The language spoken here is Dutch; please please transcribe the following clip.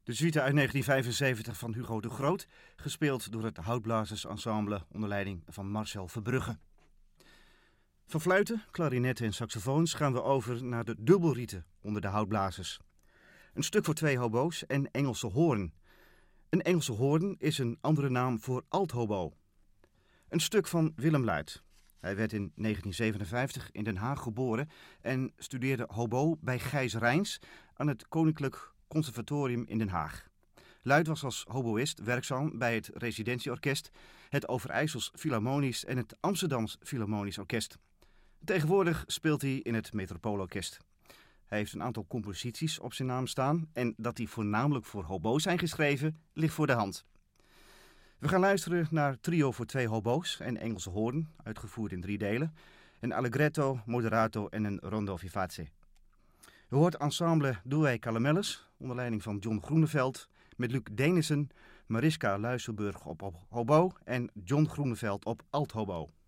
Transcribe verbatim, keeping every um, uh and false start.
De suite uit negentien vijfenzeventig van Hugo de Groot, gespeeld door het Houtblazersensemble onder leiding van Marcel Verbrugge. Van fluiten, klarinetten en saxofoons gaan we over naar de dubbelrieten onder de houtblazers. Een stuk voor twee hobo's en Engelse hoorn. Een Engelse hoorn is een andere naam voor althobo. Een stuk van Willem Luit. Hij werd in negentien zevenenvijftig in Den Haag geboren en studeerde hobo bij Gijs Rijns aan het Koninklijk Conservatorium in Den Haag. Luit was als hoboïst werkzaam bij het Residentieorkest, het Overijssels Philharmonisch en het Amsterdams Philharmonisch Orkest. Tegenwoordig speelt hij in het Metropoolorkest. Hij heeft een aantal composities op zijn naam staan en dat die voornamelijk voor hobo's zijn geschreven, ligt voor de hand. We gaan luisteren naar Trio voor twee hobo's en Engelse hoorn, uitgevoerd in drie delen, een allegretto, moderato en een rondo vivace. U hoort ensemble Douai Calamelles, onder leiding van John Groeneveld, met Luc Denissen, Mariska Luiselburg op, op hobo en John Groeneveld op althobo.